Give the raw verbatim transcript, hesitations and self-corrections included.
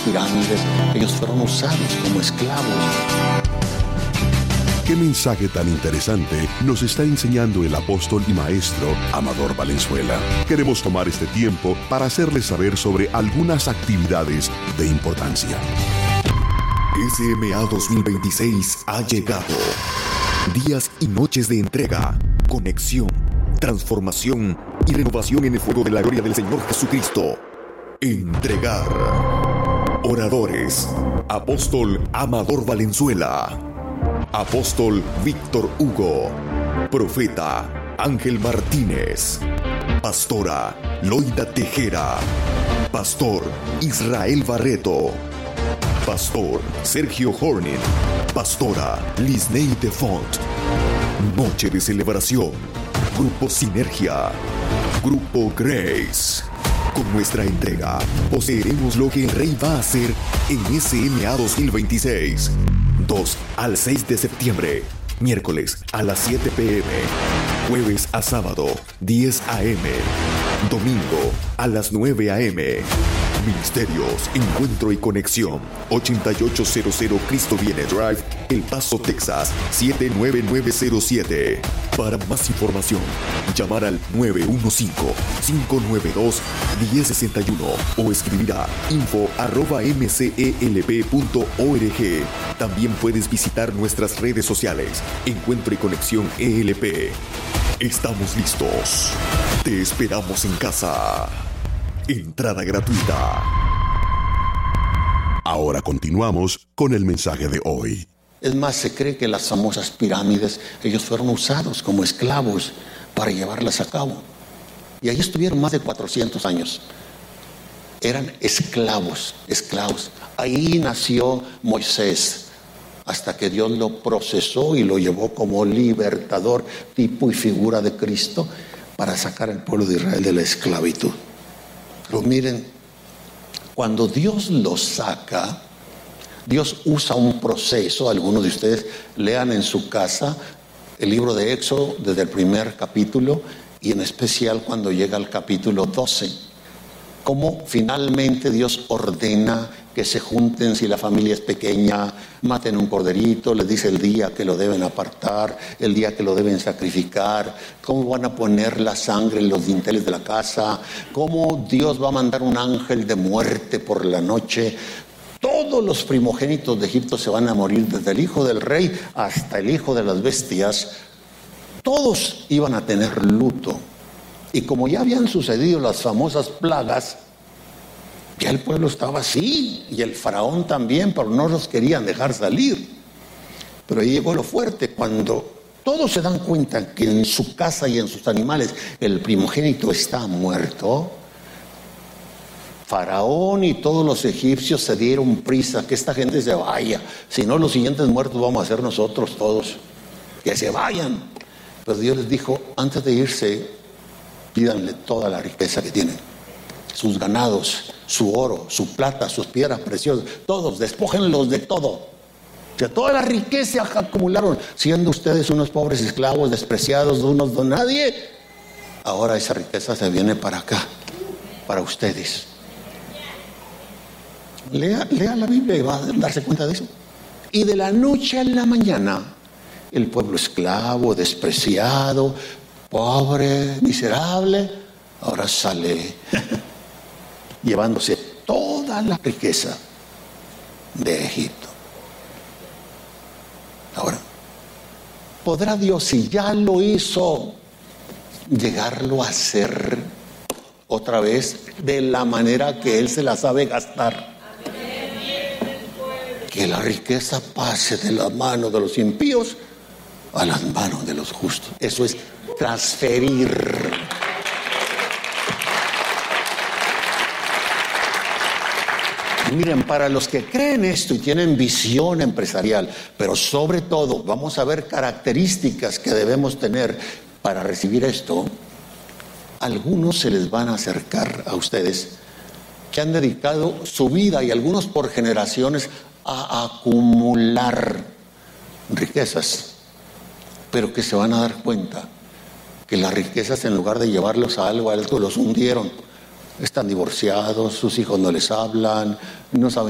pirámides, ellos fueron usados como esclavos. ¿Qué mensaje tan interesante nos está enseñando el apóstol y maestro Amador Valenzuela? Queremos tomar este tiempo para hacerles saber sobre algunas actividades de importancia. S M A dos mil veintiséis ha llegado. Días y noches de entrega, conexión, transformación y renovación en el fuego de la gloria del Señor Jesucristo. Entregar. Oradores: Apóstol Amador Valenzuela, Apóstol Víctor Hugo, Profeta Ángel Martínez, Pastora Loida Tejera, Pastor Israel Barreto, Pastor Sergio Hornin, Pastora Lisney de Font. Noche de celebración. Grupo Sinergia, Grupo Grace. Con nuestra entrega, poseeremos lo que el Rey va a hacer en S M A dos mil veintiséis. dos al seis de septiembre. Miércoles a las siete pe eme. Jueves a sábado, diez a eme. Domingo a las nueve a eme. Ministerios, Encuentro y Conexión, ochenta y ocho cero cero Cristo Viene Drive, El Paso, Texas, siete nueve nueve cero siete. Para más información, llamar al nueve uno cinco, cinco nueve dos, uno cero seis uno o escribir a info arroba eme ce e ele pe punto org. También puedes visitar nuestras redes sociales, Encuentro y Conexión E L P. Estamos listos. Te esperamos en casa. Entrada gratuita. Ahora continuamos con el mensaje de hoy. Es más, se cree que las famosas pirámides, ellos fueron usados como esclavos para llevarlas a cabo. Y ahí estuvieron más de cuatrocientos años. Eran esclavos, esclavos. Ahí nació Moisés, hasta que Dios lo procesó y lo llevó como libertador, tipo y figura de Cristo, para sacar al pueblo de Israel de la esclavitud. Pero miren, cuando Dios los saca, Dios usa un proceso. Algunos de ustedes lean en su casa el libro de Éxodo desde el primer capítulo y en especial cuando llega al capítulo doce. Cómo finalmente Dios ordena que se junten si la familia es pequeña, maten un corderito, les dice el día que lo deben apartar, el día que lo deben sacrificar, cómo van a poner la sangre en los dinteles de la casa, cómo Dios va a mandar un ángel de muerte por la noche. Todos los primogénitos de Egipto se van a morir, desde el hijo del rey hasta el hijo de las bestias. Todos iban a tener luto. Y como ya habían sucedido las famosas plagas, ya el pueblo estaba así, y el faraón también, pero no los querían dejar salir. Pero ahí llegó lo fuerte, cuando todos se dan cuenta que en su casa y en sus animales el primogénito está muerto. Faraón y todos los egipcios se dieron prisa, que esta gente se vaya, si no los siguientes muertos vamos a ser nosotros todos, que se vayan. Pero Dios les dijo, antes de irse, pídanle toda la riqueza que tienen, sus ganados, su oro, su plata, sus piedras preciosas, todos, despójenlos de todo. Que toda la riqueza acumularon, siendo ustedes unos pobres esclavos despreciados, unos don nadie. Ahora esa riqueza se viene para acá, para ustedes. Lea, lea la Biblia y va a darse cuenta de eso. Y de la noche a la mañana, el pueblo esclavo, despreciado, pobre, miserable, ahora sale llevándose toda la riqueza de Egipto. Ahora, ¿podrá Dios, si ya lo hizo, llegarlo a hacer otra vez de la manera que Él se la sabe gastar? Que la riqueza pase de las manos de los impíos a las manos de los justos. Eso es transferir. Miren, para los que creen esto y tienen visión empresarial, pero sobre todo vamos a ver características que debemos tener para recibir esto. Algunos se les van a acercar a ustedes que han dedicado su vida, y algunos por generaciones, a acumular riquezas, pero que se van a dar cuenta que las riquezas, en lugar de llevarlos a algo alto, los hundieron. Están divorciados, sus hijos no les hablan, no saben